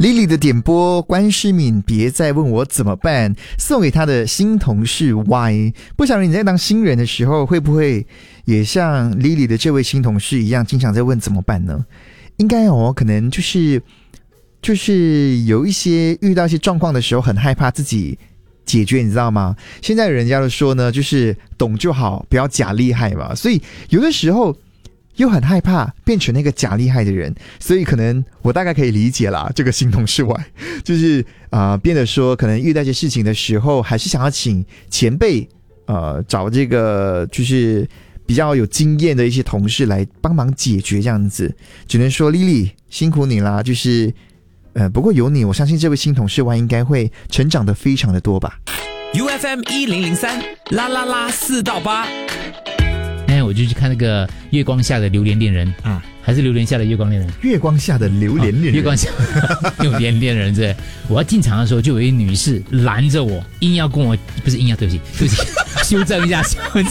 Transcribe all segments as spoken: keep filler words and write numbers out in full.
Lily 的点播，关诗敏别再问我怎么办，送给他的新同事 Y。 不晓得你在当新人的时候会不会也像 Lily 的这位新同事一样经常在问怎么办呢？应该哦，可能就是就是有一些遇到一些状况的时候很害怕自己解决，你知道吗？现在人家都说呢，就是懂就好，不要假厉害嘛，所以有的时候又很害怕变成那个假厉害的人，所以可能我大概可以理解啦，这个新同事外，就是啊、呃，变得说可能遇到一些事情的时候，还是想要请前辈呃找这个就是比较有经验的一些同事来帮忙解决这样子。只能说 Lily 辛苦你啦，就是呃，不过有你，我相信这位新同事外应该会成长的非常的多吧。 U F M 一零零三啦啦啦四到八。 哎，我就去看那个月光下的榴莲恋人啊，还是榴莲下的月光恋人？ 月光下的榴莲恋人， 哦、月光下榴莲恋人对。我要进场的时候，就有一女士拦着我，硬要跟我，不是硬要，对不起，对不起，修正一下，修正。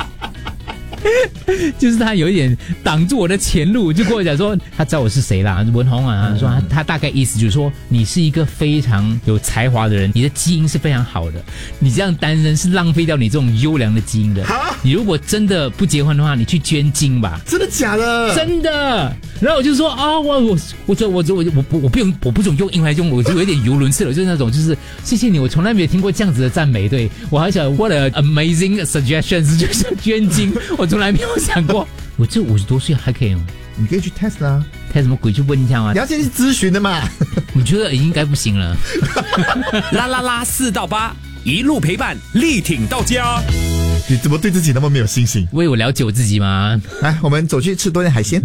就是他有一点挡住我的前路，就跟我讲说他知道我是谁啦，文宏啊，说 他, 他大概意思就是说你是一个非常有才华的人，你的基因是非常好的，你这样单身是浪费掉你这种优良的基因的。你如果真的不结婚的话，你去捐精吧。 真的假的？ 真的。然后我就说啊，我我我我我我我我不用我不准用英文来用，我就有点语无伦次了，就是那种就是谢谢你，我从来没有听过这样子的赞美，对我还想 what a amazing suggestions， 就是捐精，我从来没有想过，我这五十多岁还可以吗？ 你可以去 test 啊 ，test 什么鬼？去问一下吗？ 你要先去咨询的嘛。 我觉得应该不行了。 啦啦啦四到八，一路陪伴，力挺到家。 你怎么对自己那么没有信心？ 为我了解我自己吗？ 来，我们走去吃多点海鲜。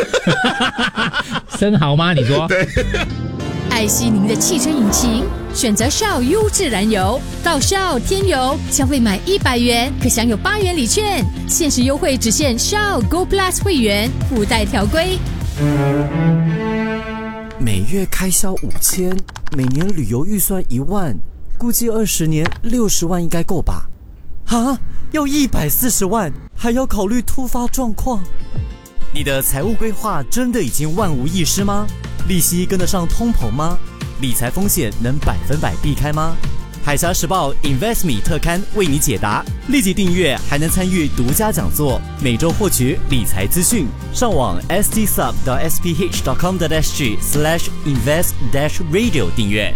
生蚝吗？你说？ 对。 爱惜您的汽车引擎，选择Shell优质燃油。到Shell添油，消费满一百元可享有八元礼券，限时优惠只限Shell Go Plus 会员，附带条规。 每月开销五千，每年旅游预算一万，估计二十年六十万应该够吧？啊，要一百四十万，还要考虑突发状况。你的财务规划真的已经万无一失吗？利息跟得上通膨吗？理财风险能百分百避开吗？海峡时报 InvestMe 特刊为你解答，立即订阅还能参与独家讲座，每周获取理财资讯。上网 s t sub dot s p h dot com dot s g slash invest dash radio 订阅。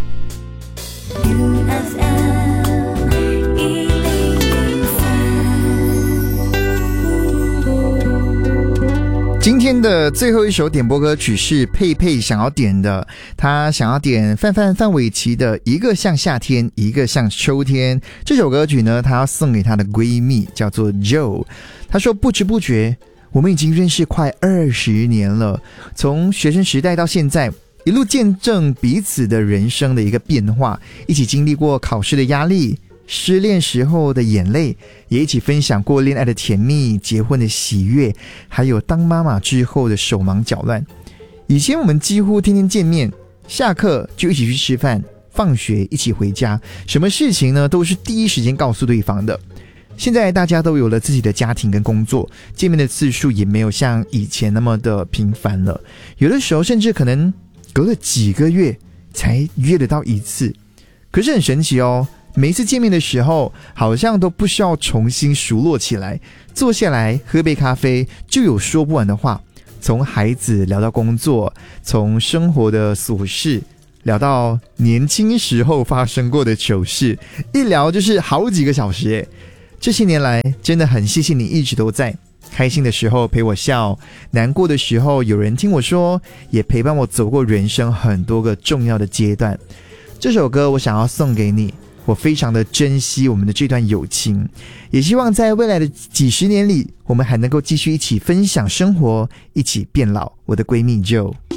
今天的最后一首点播歌曲是佩佩想要点的，她想要点范范范玮琪的一个像夏天一个像秋天。这首歌曲呢，她要送给她的闺蜜叫做 Joe。 她说不知不觉我们已经认识快二十年了，从学生时代到现在，一路见证彼此的人生的一个变化，一起经历过考试的压力，失恋时候的眼泪，也一起分享过恋爱的甜蜜，结婚的喜悦，还有当妈妈之后的手忙脚乱。以前我们几乎天天见面，下课就一起去吃饭，放学一起回家，什么事情呢都是第一时间告诉对方的。现在大家都有了自己的家庭跟工作，见面的次数也没有像以前那么的频繁了，有的时候甚至可能隔了几个月才约得到一次。可是很神奇哦，每一次见面的时候好像都不需要重新熟络起来，坐下来喝杯咖啡就有说不完的话，从孩子聊到工作，从生活的琐事聊到年轻时候发生过的糗事，一聊就是好几个小时耶。这些年来真的很谢谢你一直都在，开心的时候陪我笑，难过的时候有人听我说，也陪伴我走过人生很多个重要的阶段。这首歌我想要送给你，我非常的珍惜我们的这段友情，也希望在未来的几十年里，我们还能够继续一起分享生活，一起变老。我的闺蜜 Joe。